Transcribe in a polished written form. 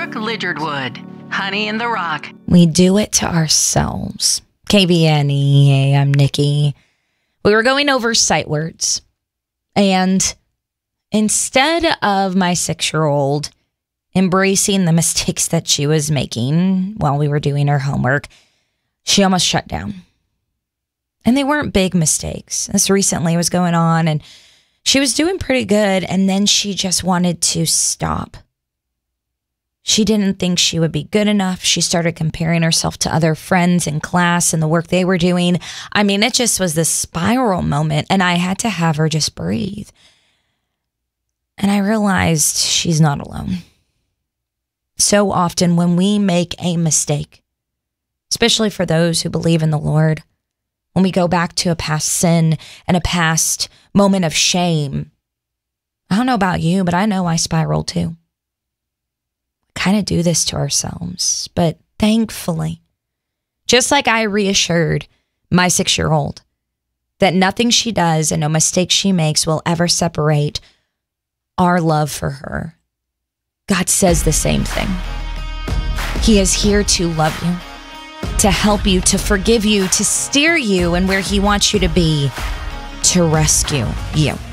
Rock Lizardwood. Honey in the Rock. We do it to ourselves. KBNE, I'm Nikki. We were going over sight words. And instead of my 6-year-old embracing the mistakes that she was making while we were doing her homework, she almost shut down. And they weren't big mistakes. This recently was going on and she was doing pretty good. And then she just wanted to stop. She didn't think she would be good enough. She started comparing herself to other friends in class and the work they were doing. I mean, it just was this spiral moment, and I had to have her just breathe. And I realized she's not alone. So often when we make a mistake, especially for those who believe in the Lord, when we go back to a past sin and a past moment of shame, I don't know about you, but I know I spiral too. Kind of do this to ourselves. But thankfully, just like I reassured my 6-year-old that nothing she does and no mistake she makes will ever separate our love for her, God says the same thing. He is here to love you, to help you, to forgive you, to steer you and where he wants you to be, to rescue you.